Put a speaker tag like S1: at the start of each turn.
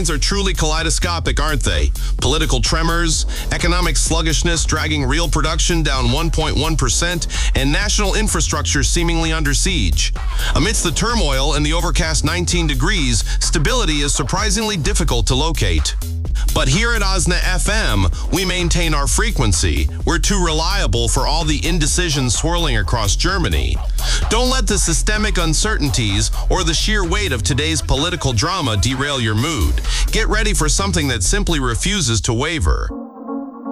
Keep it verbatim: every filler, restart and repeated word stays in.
S1: headlines are truly kaleidoscopic, aren't they? Political tremors, economic sluggishness dragging real production down one point one percent, and national infrastructure seemingly under siege. Amidst the turmoil and the overcast nineteen degrees, stability is surprisingly difficult to locate. But here at Osna F M, we maintain our frequency. We're too reliable for all the indecision swirling across Germany. Don't let the systemic uncertainties or the sheer weight of today's political drama derail your mood. Get ready for something that simply refuses to waver.